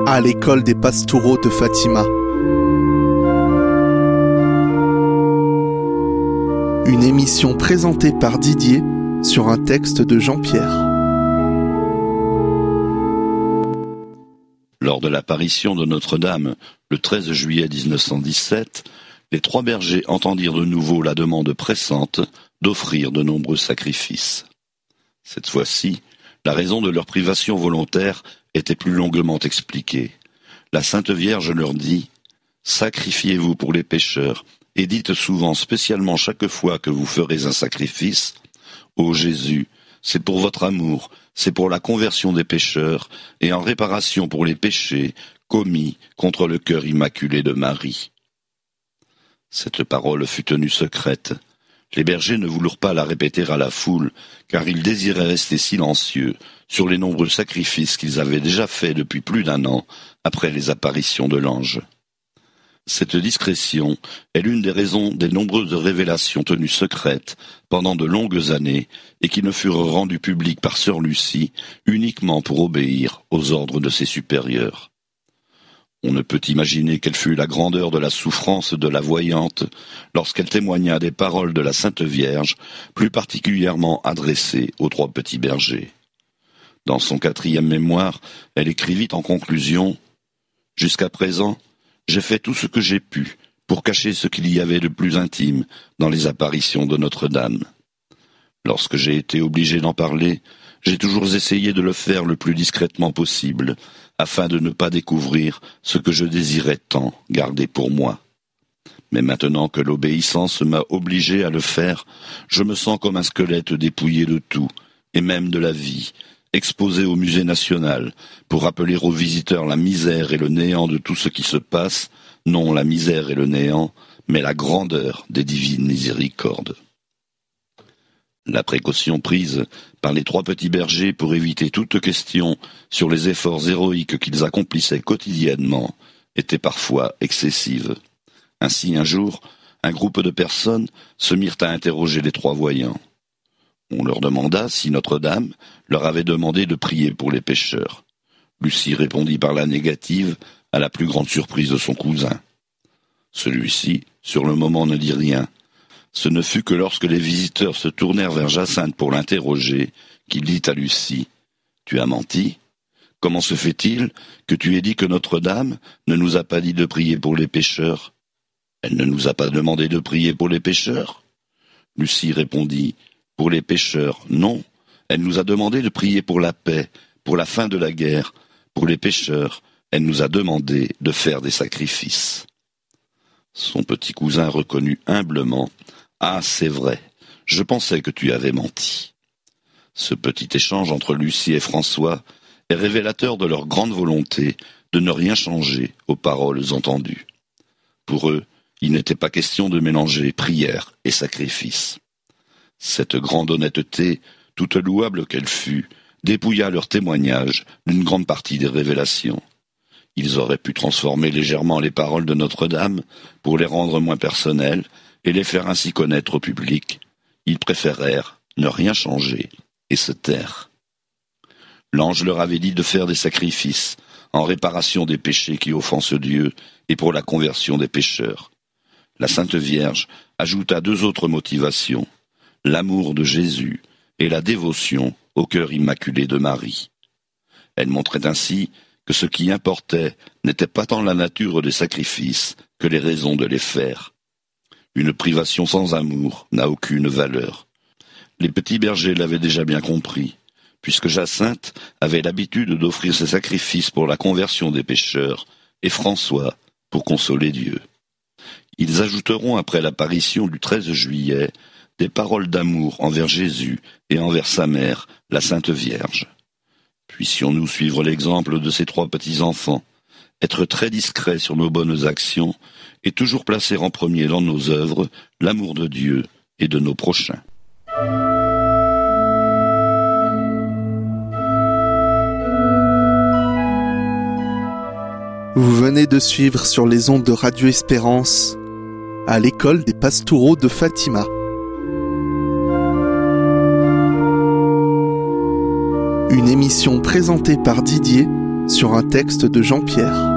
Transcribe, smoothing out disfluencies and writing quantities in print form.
à l'école des Pastoureaux de Fatima. Une émission présentée par Didier sur un texte de Jean-Pierre. Lors de l'apparition de Notre-Dame, le 13 juillet 1917, les trois bergers entendirent de nouveau la demande pressante d'offrir de nombreux sacrifices. Cette fois-ci, la raison de leur privation volontaire était plus longuement expliquée. La Sainte Vierge leur dit « Sacrifiez-vous pour les pécheurs, et dites souvent, spécialement chaque fois que vous ferez un sacrifice, « Ô Jésus, c'est pour votre amour, c'est pour la conversion des pécheurs, et en réparation pour les péchés commis contre le cœur immaculé de Marie. » Cette parole fut tenue secrète. Les bergers ne voulurent pas la répéter à la foule, car ils désiraient rester silencieux sur les nombreux sacrifices qu'ils avaient déjà faits depuis plus d'1 an après les apparitions de l'ange. Cette discrétion est l'une des raisons des nombreuses révélations tenues secrètes pendant de longues années et qui ne furent rendues publiques par sœur Lucie uniquement pour obéir aux ordres de ses supérieurs. On ne peut imaginer quelle fut la grandeur de la souffrance de la voyante lorsqu'elle témoigna des paroles de la Sainte Vierge, plus particulièrement adressées aux 3 petits bergers. Dans son 4e mémoire, elle écrivit en conclusion « Jusqu'à présent, j'ai fait tout ce que j'ai pu pour cacher ce qu'il y avait de plus intime dans les apparitions de Notre-Dame. Lorsque j'ai été obligé d'en parler, j'ai toujours essayé de le faire le plus discrètement possible, afin de ne pas découvrir ce que je désirais tant garder pour moi. Mais maintenant que l'obéissance m'a obligé à le faire, je me sens comme un squelette dépouillé de tout, et même de la vie, exposé au musée national, pour rappeler aux visiteurs la misère et le néant de tout ce qui se passe, non la misère et le néant, mais la grandeur des divines miséricordes. » La précaution prise par les 3 petits bergers pour éviter toute question sur les efforts héroïques qu'ils accomplissaient quotidiennement était parfois excessive. Ainsi, un jour, un groupe de personnes se mirent à interroger les 3 voyants. On leur demanda si Notre-Dame leur avait demandé de prier pour les pécheurs. Lucie répondit par la négative, à la plus grande surprise de son cousin. Celui-ci, sur le moment, ne dit rien. Ce ne fut que lorsque les visiteurs se tournèrent vers Jacinthe pour l'interroger, qu'il dit à Lucie « Tu as menti ? Comment se fait-il que tu aies dit que Notre-Dame ne nous a pas dit de prier pour les pécheurs ? Elle ne nous a pas demandé de prier pour les pécheurs ?» Lucie répondit « Pour les pécheurs, non. Elle nous a demandé de prier pour la paix, pour la fin de la guerre. Pour les pécheurs, elle nous a demandé de faire des sacrifices. » Son petit cousin reconnut humblement « Ah, c'est vrai, je pensais que tu avais menti. » Ce petit échange entre Lucie et François est révélateur de leur grande volonté de ne rien changer aux paroles entendues. Pour eux, il n'était pas question de mélanger prière et sacrifice. Cette grande honnêteté, toute louable qu'elle fût, dépouilla leur témoignage d'une grande partie des révélations. Ils auraient pu transformer légèrement les paroles de Notre-Dame pour les rendre moins personnelles et les faire ainsi connaître au public. Ils préférèrent ne rien changer et se taire. L'ange leur avait dit de faire des sacrifices en réparation des péchés qui offensent Dieu et pour la conversion des pécheurs. La Sainte Vierge ajouta 2 autres motivations, l'amour de Jésus et la dévotion au cœur immaculé de Marie. Elle montrait ainsi que ce qui importait n'était pas tant la nature des sacrifices que les raisons de les faire. Une privation sans amour n'a aucune valeur. Les petits bergers l'avaient déjà bien compris, puisque Jacinthe avait l'habitude d'offrir ses sacrifices pour la conversion des pécheurs et François pour consoler Dieu. Ils ajouteront après l'apparition du 13 juillet des paroles d'amour envers Jésus et envers sa mère, la Sainte Vierge. Puissions-nous suivre l'exemple de ces 3 petits-enfants, être très discrets sur nos bonnes actions et toujours placer en premier dans nos œuvres l'amour de Dieu et de nos prochains. Vous venez de suivre sur les ondes de Radio Espérance à l'école des Pastoureaux de Fatima. Une émission présentée par Didier sur un texte de Jean-Pierre.